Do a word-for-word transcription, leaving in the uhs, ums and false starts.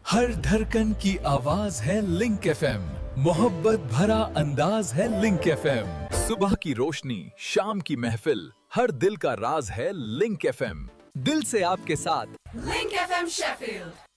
हर धड़कन की आवाज है लिंक एफएम, मोहब्बत भरा अंदाज है लिंक एफएम। सुबह की रोशनी, शाम की महफिल, हर दिल का राज है लिंक एफएम। दिल से आपके साथ लिंक एफएम शेफील्ड।